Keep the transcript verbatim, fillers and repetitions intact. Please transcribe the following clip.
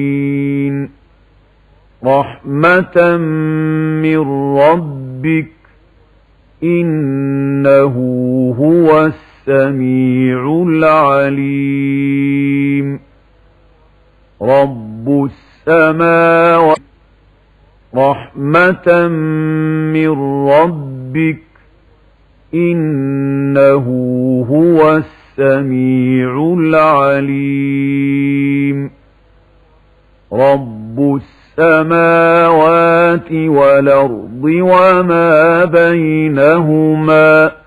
رحمة من ربك إنه هو السميع العليم رب السماوات رحمة من ربك إنه هو السميع العليم رب السماوات والأرض وما بينهما